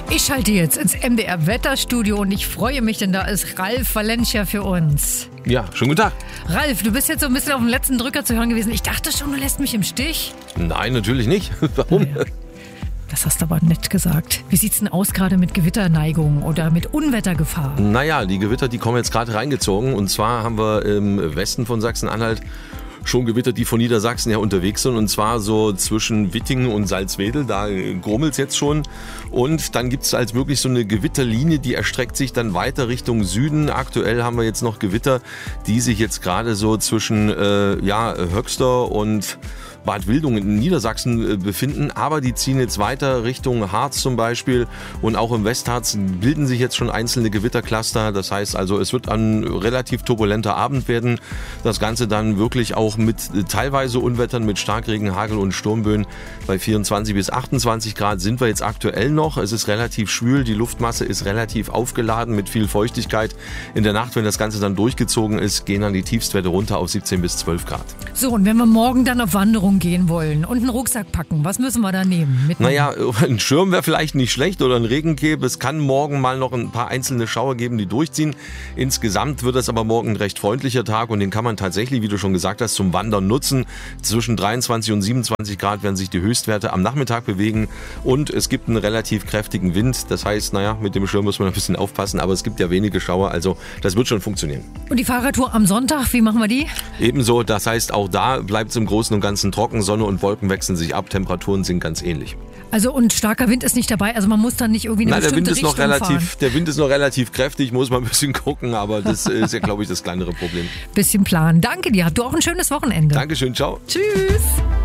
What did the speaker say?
Ich schalte jetzt ins MDR-Wetterstudio und ich freue mich, denn da ist Ralf Valencia für uns. Ja, schönen guten Tag. Ralf, du bist jetzt so ein bisschen auf dem letzten Drücker zu hören gewesen. Ich dachte schon, du lässt mich im Stich. Nein, natürlich nicht. Warum? Naja. Das hast du aber nett gesagt. Wie sieht's denn aus gerade mit Gewitterneigung oder mit Unwettergefahr? Naja, die Gewitter, die kommen jetzt gerade reingezogen. Und zwar haben wir im Westen von Sachsen-Anhalt schon Gewitter, die von Niedersachsen her unterwegs sind. Und zwar so zwischen Wittingen und Salzwedel. Da grummelt es jetzt schon. Und dann gibt es halt wirklich so eine Gewitterlinie, die erstreckt sich dann weiter Richtung Süden. Aktuell haben wir jetzt noch Gewitter, die sich jetzt gerade so zwischen Höxter und Bad Wildungen in Niedersachsen befinden, aber die ziehen jetzt weiter Richtung Harz zum Beispiel und auch im Westharz bilden sich jetzt schon einzelne Gewittercluster. Das heißt also, es wird ein relativ turbulenter Abend werden. Das Ganze dann wirklich auch mit teilweise Unwettern, mit Starkregen, Hagel und Sturmböen. Bei 24 bis 28 Grad sind wir jetzt aktuell noch. Es ist relativ schwül, die Luftmasse ist relativ aufgeladen mit viel Feuchtigkeit. In der Nacht, wenn das Ganze dann durchgezogen ist, gehen dann die Tiefstwerte runter auf 17 bis 12 Grad. So, und wenn wir morgen dann auf Wanderung gehen wollen und einen Rucksack packen, was müssen wir da nehmen? Naja, ein Schirm wäre vielleicht nicht schlecht oder ein Regencape. Es kann morgen mal noch ein paar einzelne Schauer geben, die durchziehen. Insgesamt wird es aber morgen ein recht freundlicher Tag und den kann man tatsächlich, wie du schon gesagt hast, zum Wandern nutzen. Zwischen 23 und 27 Grad werden sich die Höchstwerte am Nachmittag bewegen und es gibt einen relativ kräftigen Wind. Das heißt, mit dem Schirm muss man ein bisschen aufpassen, aber es gibt ja wenige Schauer, also das wird schon funktionieren. Und die Fahrradtour am Sonntag, wie machen wir die? Ebenso, das heißt, auch da bleibt es im Großen und Ganzen trocken. Sonne und Wolken wechseln sich ab, Temperaturen sind ganz ähnlich. Also und starker Wind ist nicht dabei, also man muss dann nicht irgendwie eine bestimmte Richtung fahren. Der Wind ist noch relativ kräftig, muss man ein bisschen gucken, aber das ist ja, glaube ich, das kleinere Problem. Bisschen planen. Danke dir, du auch ein schönes Wochenende. Dankeschön, ciao. Tschüss.